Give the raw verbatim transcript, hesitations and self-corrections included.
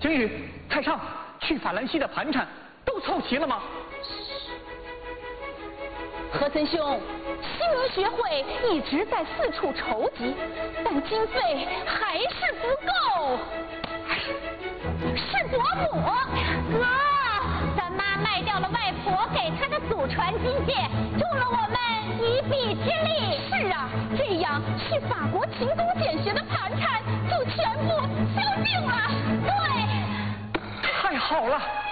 景宇、蔡尚，去法兰西的盘缠都凑齐了吗？ 和森兄，西尼学会一直在四处筹集，但经费还是不够。是伯母，哥，咱妈卖掉了外婆给她的祖传金戒，助了我们一臂之力。是啊，这样去法国勤工俭学的盘缠就全部消净了。对， 太好了！